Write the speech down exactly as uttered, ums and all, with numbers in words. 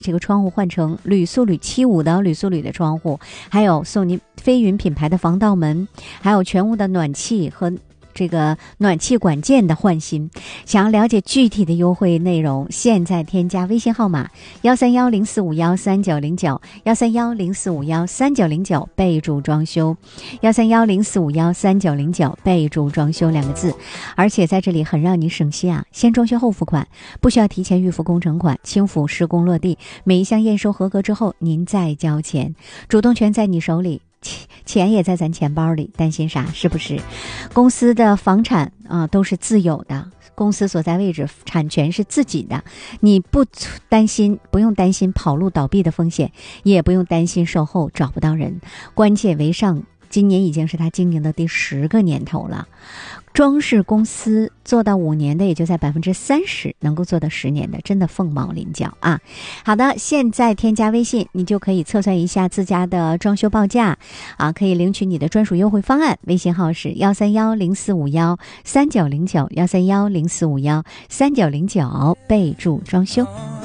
这个窗户换成铝塑铝七五的铝塑铝的窗户，还有送你飞云品牌的防盗门，还有全屋的暖气和这个暖气管件的换新。想要了解具体的优惠内容，现在添加微信号码幺三幺零四五幺三九零九幺三幺零四五幺三九零九，备注装修，幺三幺零四五幺三九零九，备注装修两个字。而且在这里很让你省心啊，先装修后付款，不需要提前预付工程款，轻付施工落地，每一项验收合格之后您再交钱，主动权在你手里，钱也在咱钱包里，担心啥？是不是？公司的房产啊、呃、都是自有的，公司所在位置产权是自己的，你不担心，不用担心跑路倒闭的风险，也不用担心售后找不到人。关键为上，今年已经是他经营的第十个年头了。装饰公司做到五年的也就在百分之三十，能够做到十年的真的凤毛麟角啊！好的，现在添加微信，你就可以测算一下自家的装修报价啊，可以领取你的专属优惠方案。微信号是幺三幺零四五幺三九零九幺三幺零四五幺三九零九，备注装修。